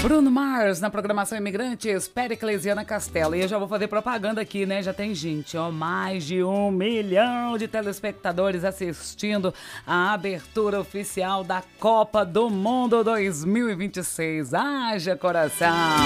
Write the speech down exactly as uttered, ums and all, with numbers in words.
Bruno Mars na programação Imigrantes, Péricles e Ana Castela. E eu já vou fazer propaganda aqui, né? Já tem gente, ó, mais de um milhão de telespectadores assistindo a abertura oficial da Copa do Mundo dois mil e vinte e seis. Haja coração!